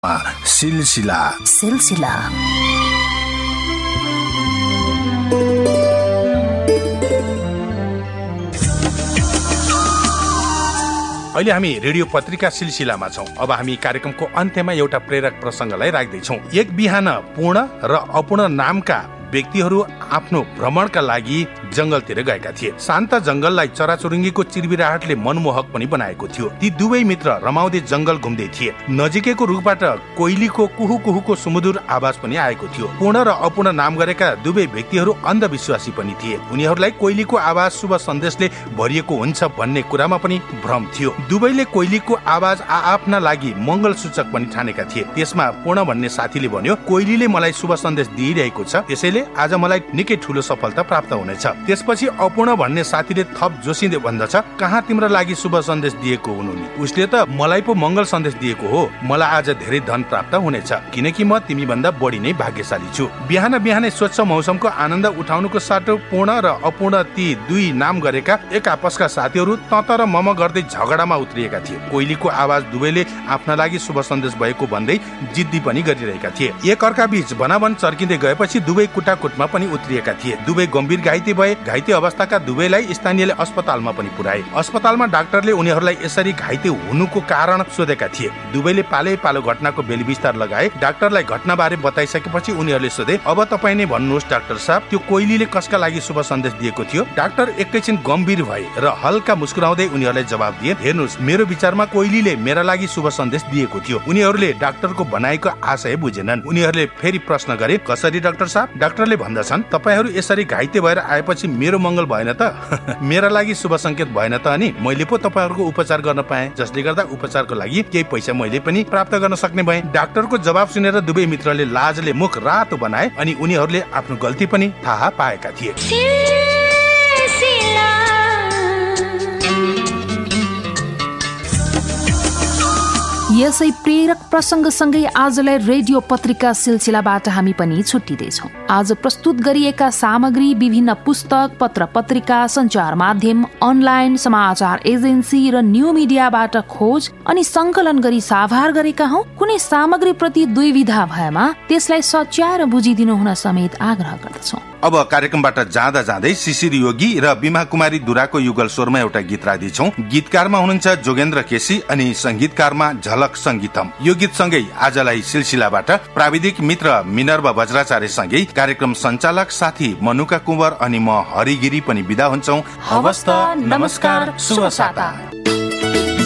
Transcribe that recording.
सिलसिला अहिले हामी रेडियो पत्रिका सिलसिलामा छौं। अब हामी कार्यक्रमको अन्त्यमा एउटा प्रेरक प्रसंगलाई राख्दैछौं। एक बिहान पूर्ण र अपूर्ण नामका व्यक्तिहरू आफ्नो भ्रमणका लागि जंगलतिर गएका थिए। शान्त जंगललाई चराचुरुङ्गीको चिरबिराहटले मनमोहक पनि बनाएको थियो। ती दुवै मित्र रमाउँदै जंगल घुम्दै थिए। नजिकैको रुखबाट कोइलीको कुहु कुहुको सुमधुर आवाज पनि आएको थियो। पूर्ण र अपूर्ण नाम गरेका दुवै व्यक्तिहरू अन्धविश्वासी पनि थिए। उनीहरूलाई कोइलीको आवाज शुभ सन्देशले भरिएको हुन्छ भन्ने कुरामा पनि भ्रम थियो। दुवैले कोइलीको आवाज आआफ्ना लागि मंगल सूचक पनि ठानेका थिए। त्यसमा पूर्ण भन्ने साथीले भन्यो, कोइलीले मलाई शुभ सन्देश दिइरहेको छ, त्यसैले आज मलाई निकै ठूलो सफलता प्राप्त हुनेछ। त्यसपछि अपूर्ण भन्ने साथीले थप जोसिँदै भन्दछ, कहाँ तिम्रो लागि शुभ सन्देश दिएको हुनु नि? उसले त मलाई पो मंगल सन्देश दिएको हो। मलाई आज धेरै धन प्राप्त हुनेछ, किनकि म तिमी भन्दा बढी नै भाग्यशाली छु। बिहान बिहानै स्वच्छ मौसमको आनन्द उठाउनुको साटो पूर्ण र अपूर्ण ती दुई नाम गरेका एक आपसका साथीहरू तत र मम गर्दै झगडामा उत्रिएका थिए। कोइलीको आवाज दुवैले आफ्ना लागि शुभ सन्देश भएको भन्दै जिद्दी पनि गरिरहेका थिए। एक अर्का बीच भनाभन चर्किँदै गएपछि दुवै कुटाकुटमा पनि उत्रिएका थिए। दुवै गम्भीर घाइते भए। घाइते अवस्थाका दुवैलाई स्थानीयले अस्पतालमा पनि पुर्याए। अस्पतालमा डाक्टरले उनीहरूलाई यसरी घाइते हुनुको कारण सोधेका थिए। दुवैले पालै पालो घटनाको बेलबिस्तार लगाए। डाक्टरलाई घटनाबारे बताइसकेपछि उनीहरूले सोधे, अब तपाईँ नै भन्नुहोस् डाक्टर साहब, त्यो कोइलीले कसका लागि शुभ सन्देश दिएको थियो? डाक्टर एकैछिन गम्भीर भए र हल्का मुस्कुराउँदै उनीहरूलाई जवाब दिए, हेर्नुहोस्, मेरो विचारमा कोइलीले मेरा लागि शुभ सन्देश दिएको थियो। उनीहरूले डाक्टरको भनाइको आशय बुझेनन्। उनीहरूले फेरि प्रश्न गरे, कसरी डाक्टर साहब? डाक्टरले भन्दछन्, तपाईहरू यसरी घाइते भएर आएपछि मेरो मंगल भएन त? मेरा लागि शुभ संकेत भएन त? अनि मैले पो तपाईहरूको उपचार गर्न पाएँ, जसले गर्दा उपचारको लागि केही पैसा मैले पनि प्राप्त गर्न सक्ने भएँ। डाक्टरको जवाब सुनेर दुवै मित्रले लाजले मुख रातो बनाए अनि उनीहरूले आफ्नो गल्ती पनि थाहा पाएका थिए। यसै प्रेरक प्रसंगसँगै आजलाई रेडियो पत्रिका सिलसिलाबाट हामी पनि छुट्टिँदैछौँ। आज प्रस्तुत गरिएका सामग्री विभिन्न पुस्तक, पत्र पत्रिका, सञ्चार माध्यम, अनलाइन समाचार एजेन्सी र न्यू मिडियाबाट खोज अनि संकलन गरी साभार गरेका हौं। कुनै सामग्री प्रति दुविधा भएमा त्यसलाई सच्याएर बुझिदिनु हुन समेत आग्रह गर्दछौँ। अब कार्यक्रमबाट जाँदा जाँदै शिशिर योगी र बिमा कुमारी दुराको युगल स्वरमा एउटा गीत राख्दैछौँ। गीतकारमा हुनुहुन्छ जोगेन्द्र केसी अनि संगीतकारमा झलक संगीतम। यो गीत सँगै आजलाई सिलसिलाबाट प्राविधिक मित्र मिनर्वा बज्राचार्य सँगै कार्यक्रम सञ्चालक साथी मनुका कुँवर अनि म हरिगिरी पनि बिदा हुन्छौँ। हवस् त, नमस्कार, शुभ साता।